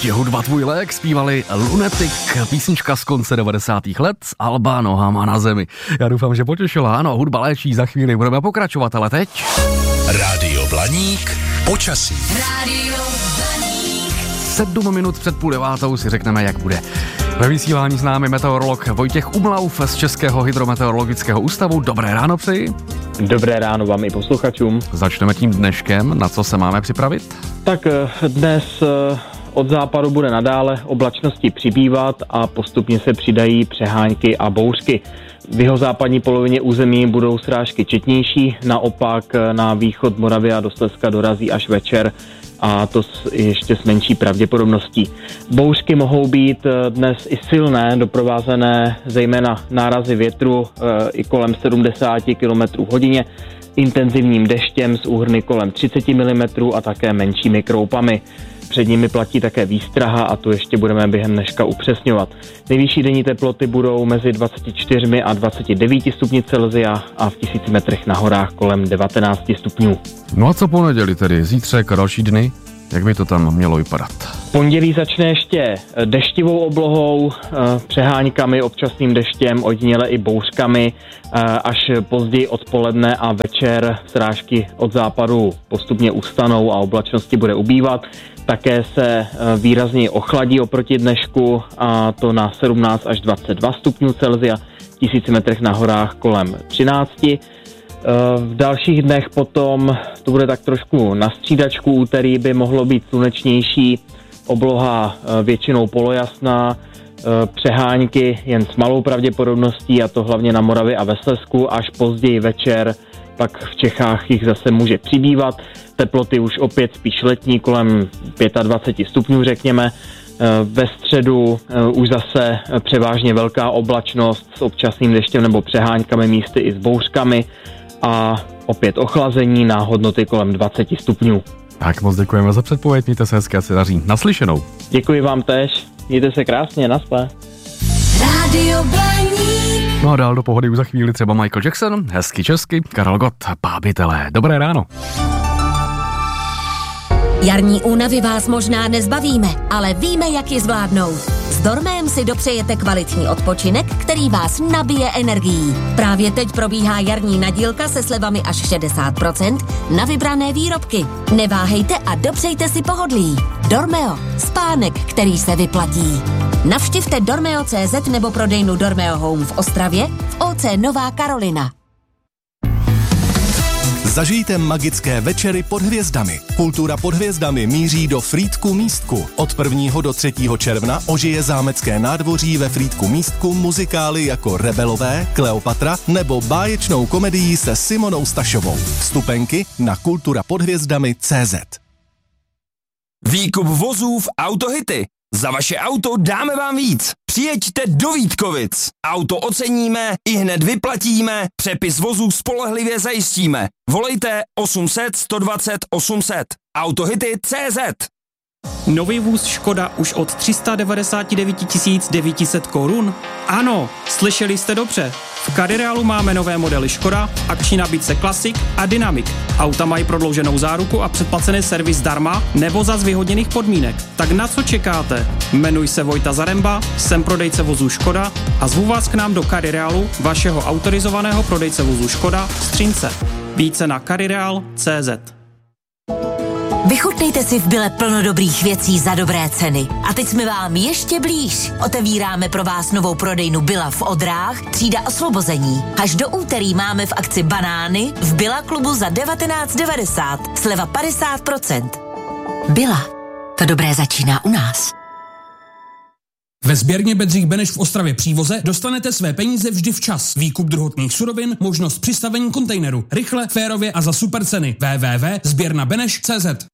Je hudba tvůj lék, zpívali Lunatic, písnička z konce 90. let z alba Nohama na zemi. Já doufám, že potěšila, ano, hudba léčí, za chvíli budeme pokračovat, ale teď... Rádio Blaník, počasí. Rádio Blaník. 7 minut před 8:30 si řekneme, jak bude. Ve vysílání s námi meteorolog Vojtěch Umlauf z Českého hydrometeorologického ústavu. Dobré ráno přeji. Dobré ráno vám i posluchačům. Začneme tím dneškem, na co se máme připravit? Tak dnes od západu bude nadále oblačnosti přibývat a postupně se přidají přehánky a bouřky. V jihozápadní polovině území budou srážky četnější, naopak na východ Moravy a do Slezska dorazí až večer a to ještě s menší pravděpodobností. Bouřky mohou být dnes i silné, doprovázené zejména nárazy větru i kolem 70 km hodině, intenzivním deštěm s úhrny kolem 30 mm a také menšími kroupami. Před nimi platí také výstraha a tu ještě budeme během dneška upřesňovat. Nejvyšší denní teploty budou mezi 24 a 29 stupni Celsia a v 1000 metrech na horách kolem 19 stupňů. No a co po neděli tedy? Zítřek a další dny? Jak by to tam mělo vypadat? Pondělí začne ještě deštivou oblohou, přeháňkami, občasným deštěm, ojediněle i bouřkami, až později odpoledne a večer srážky od západu postupně ustanou a oblačnosti bude ubývat. Také se výrazně ochladí oproti dnešku, a to na 17 až 22 stupňů Celsia, v 1000 metrech na horách kolem 13. V dalších dnech potom to bude tak trošku na střídačku. Úterý by mohlo být slunečnější, obloha většinou polojasná, přehánky jen s malou pravděpodobností, a to hlavně na Moravě a ve Slezsku, až později večer pak v Čechách jich zase může přibývat. Teploty už opět spíš letní, kolem 25 stupňů řekněme. Ve středu už zase převážně velká oblačnost s občasným deštěm nebo přeháňkami, místy i s bouřkami a opět ochlazení na hodnoty kolem 20 stupňů. Tak moc děkujeme za předpověď, mějte se hezky a se daří. Naslyšenou. Děkuji vám též, mějte se krásně, naschle. Rádio Blaník. No a dál do pohody už za chvíli třeba Michael Jackson, hezky česky, Karel Gott, Pábitelé. Dobré ráno. Jarní únavy vás možná nezbavíme, ale víme, jak ji zvládnout. S Dormem si dopřejete kvalitní odpočinek, který vás nabije energií. Právě teď probíhá jarní nadílka se slevami až 60% na vybrané výrobky. Neváhejte a dopřejte si pohodlí. Dormeo, spánek, který se vyplatí. Navštivte dormeo.cz nebo prodejnu Dormeo Home v Ostravě v OC Nová Karolina. Zažijte magické večery pod hvězdami. Kultura pod hvězdami míří do Frýdku Místku. Od 1. do 3. června ožije zámecké nádvoří ve Frýdku Místku muzikály jako Rebelové, Kleopatra nebo báječnou komedii se Simonou Stašovou. Vstupenky na kulturapodhvězdami.cz. Výkup vozů v Autohity. Za vaše auto dáme vám víc. Přijeďte do Vítkovic. Auto oceníme, ihned vyplatíme, přepis vozů spolehlivě zajistíme. Volejte 800 120 800. Autohity.cz. Nový vůz Škoda už od 399 900 korun? Ano, slyšeli jste dobře. V Carirealu máme nové modely Škoda, akční nabídce Classic a Dynamic. Auta mají prodlouženou záruku a předplacený servis zdarma nebo za zvýhodněných podmínek. Tak na co čekáte? Jmenuji se Vojta Zaremba, jsem prodejce vozů Škoda a zvu vás k nám do Carirealu, vašeho autorizovaného prodejce vozů Škoda v Střínce. Více na carireal.cz. Vychutnejte si v Bile plno dobrých věcí za dobré ceny. A teď jsme vám ještě blíž. Otevíráme pro vás novou prodejnu Billa v Odrách, třída Osvobození. Až do úterý máme v akci banány v Billa klubu za 19,90. Sleva 50%. Billa. To dobré začíná u nás. Ve sběrně Bedřich Beneš v Ostravě Přívoze dostanete své peníze vždy včas. Výkup druhotných surovin, možnost přistavení kontejneru. Rychle, férově a za super ceny. www.sběrnabeneš.cz.